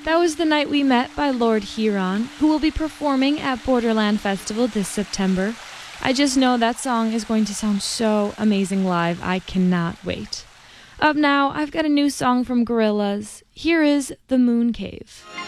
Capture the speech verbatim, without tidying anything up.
That was The Night We Met by Lord Huron, who will be performing at Borderland Festival this September. I just know that song is going to sound so amazing live. I cannot wait. Up now, I've got a new song from Gorillaz. Here is The Moon Cave.